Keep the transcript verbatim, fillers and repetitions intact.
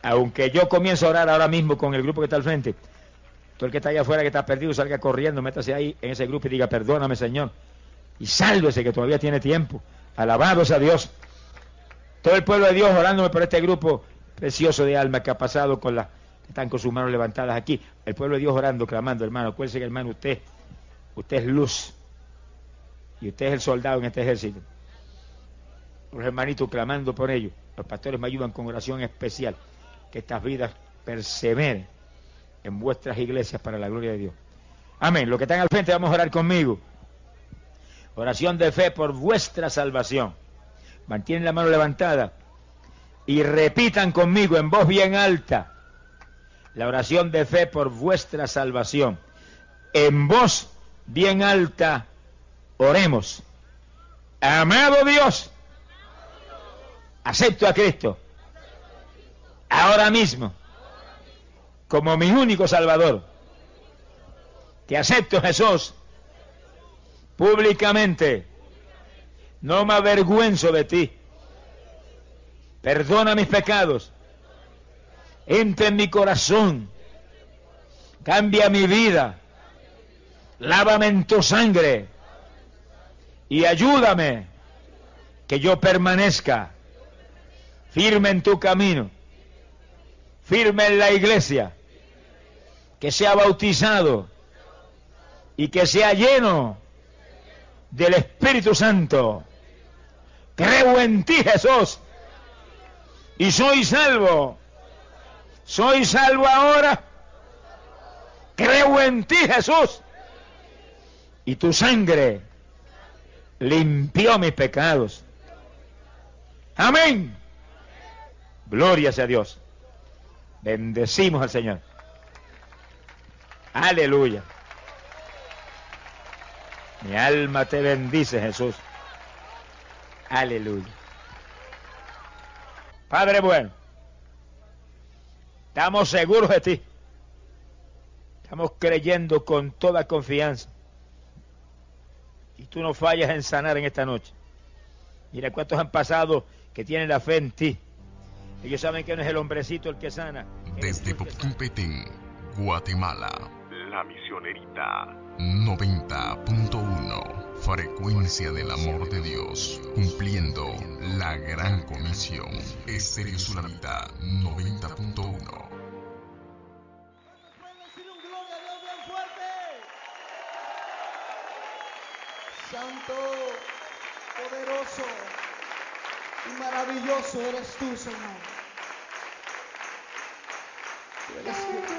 Aunque yo comienzo a orar ahora mismo con el grupo que está al frente, todo el que está allá afuera, que está perdido, salga corriendo, métase ahí en ese grupo y diga, perdóname, Señor. Y sálvese, que todavía tiene tiempo. Alabado sea Dios. Todo el pueblo de Dios orándome por este grupo precioso de almas que ha pasado con las que están con sus manos levantadas aquí. El pueblo de Dios orando, clamando, hermano. Acuérdense que, hermano, usted, usted es luz. Y usted es el soldado en este ejército. Los hermanitos clamando por ellos. Los pastores me ayudan con oración especial. Que estas vidas perseveren en vuestras iglesias para la gloria de Dios. Amén. Los que están al frente, vamos a orar conmigo. Oración de fe por vuestra salvación. Mantienen la mano levantada y repitan conmigo en voz bien alta la oración de fe por vuestra salvación. En voz bien alta oremos. Amado Dios, acepto a Cristo ahora mismo como mi único Salvador. Te acepto, Jesús, públicamente. No me avergüenzo de ti. Perdona mis pecados. Entra en mi corazón. Cambia mi vida. Lávame en tu sangre. Y ayúdame que yo permanezca firme en tu camino. Firme en la iglesia. Que sea bautizado. Y que sea lleno del Espíritu Santo. Creo en ti, Jesús, y soy salvo. Soy salvo ahora. Creo en ti, Jesús, y tu sangre limpió mis pecados. Amén. Gloria sea a Dios. Bendecimos al Señor. Aleluya. Mi alma te bendice, Jesús. Aleluya. Padre bueno, estamos seguros de ti. Estamos creyendo con toda confianza. Y tú no fallas en sanar en esta noche. Mira cuántos han pasado que tienen la fe en ti. Ellos saben que no es el hombrecito el que sana. Desde Popotún, Petén, Guatemala, la misionerita noventa punto uno. Frecuencia del amor de Dios, cumpliendo la gran comisión. Estéreo Sulamita noventa punto uno. ¿Pueden decir un gloria a Dios bien fuerte? Santo, poderoso y maravilloso eres tú, Señor. Tú eres